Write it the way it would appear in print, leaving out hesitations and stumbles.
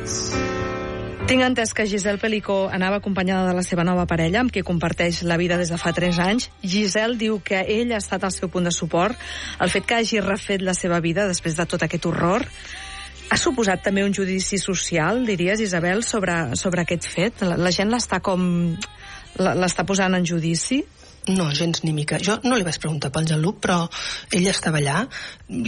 Tinc entès que Giselle Pelicó anava acompanyada de la seva nova parella, amb qui comparteix la vida des de fa 3 anys. Giselle diu que ell ha estat el seu punt de suport. El fet que hagi refet la seva vida després de tot aquest horror ha suposat també un judici social, diries, Isabel, sobre aquest fet? La gent l'està posant en judici? No, gens ni mica. Jo no li vaig preguntar pel Jean-Luc, però ell estava allà.